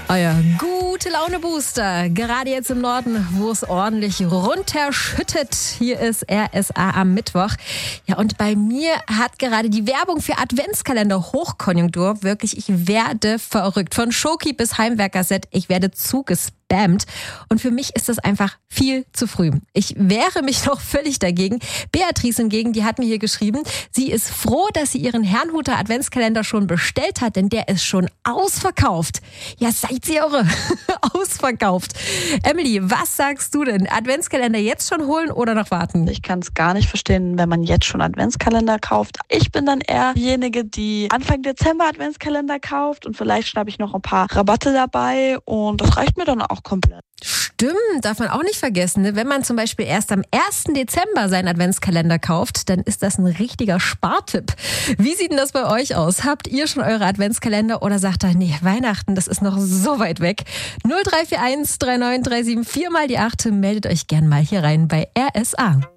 Euer Gute-Laune-Booster. Gerade jetzt im Norden, wo es ordentlich runterschüttet. Hier ist RSA am Mittwoch. Ja, und bei mir hat gerade die Werbung für Adventskalender Hochkonjunktur. Wirklich, ich werde verrückt. Von Schoki bis Heimwerker-Set. Ich werde zugespammt. Und für mich ist das einfach viel zu früh. Ich wehre mich noch völlig dagegen. Beatrice hingegen, die hat mir hier geschrieben, sie ist froh, dass sie ihren Herrnhuter Adventskalender schon bestellt hat, denn der ist schon ausverkauft. Ja, seid ihr irre. Ausverkauft. Emily, was sagst du denn? Adventskalender jetzt schon holen oder noch warten? Ich kann es gar nicht verstehen, wenn man jetzt schon Adventskalender kauft. Ich bin dann eher diejenige, die Anfang Dezember Adventskalender kauft und vielleicht schnappe ich noch ein paar Rabatte dabei und das reicht mir dann auch komplett. Stimmt, darf man auch nicht vergessen. Ne? Wenn man zum Beispiel erst am 1. Dezember seinen Adventskalender kauft, dann ist das ein richtiger Spartipp. Wie sieht denn das bei euch aus? Habt ihr schon eure Adventskalender oder sagt ihr, nee, Weihnachten, das ist noch so weit weg? 0341 3937 4 mal die 8, meldet euch gern mal hier rein bei RSA.